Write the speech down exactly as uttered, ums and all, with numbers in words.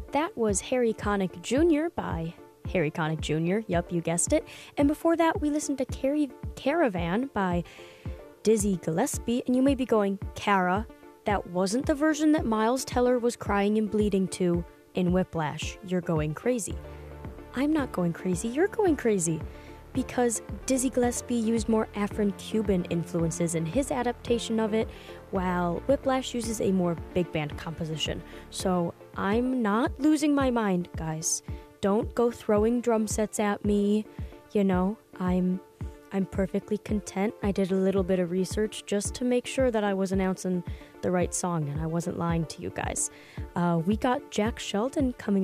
That was Harry Connick Junior by Harry Connick Junior Yup, you guessed it. And before that, we listened to Car- Caravan by Dizzy Gillespie. And you may be going, Cara, that wasn't the version that Miles Teller was crying and bleeding to in Whiplash. You're going crazy. I'm not going crazy. You're going crazy. Because Dizzy Gillespie used more Afro-Cuban influences in his adaptation of it, while Whiplash uses a more big band composition. So I'm not losing my mind, guys. Don't go throwing drum sets at me. You know, I'm I'm perfectly content. I did a little bit of research just to make sure that I was announcing the right song and I wasn't lying to you guys. Uh, we got Jack Sheldon coming